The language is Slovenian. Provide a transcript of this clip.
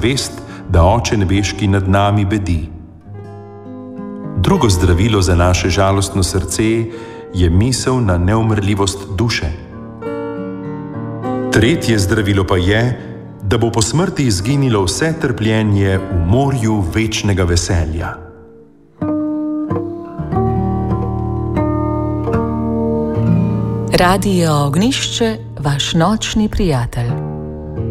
zavest, da Oče nebeški nad nami bedi. Drugo zdravilo za naše žalostno srce je misel na neumrljivost duše. Tretje zdravilo pa je, da bo po smrti izginilo vse trpljenje v morju večnega veselja. Radio Ognjišče, vaš nočni prijatelj.